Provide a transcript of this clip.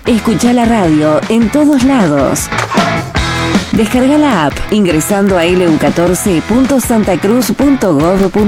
Escucha la radio en todos lados. Descarga la app ingresando a lu14.santacruz.gov.ar.